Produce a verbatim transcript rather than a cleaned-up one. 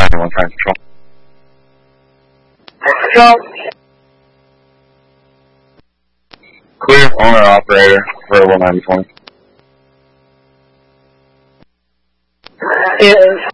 one time control. Control. Clear owner operator, verbal ninety twenty. Is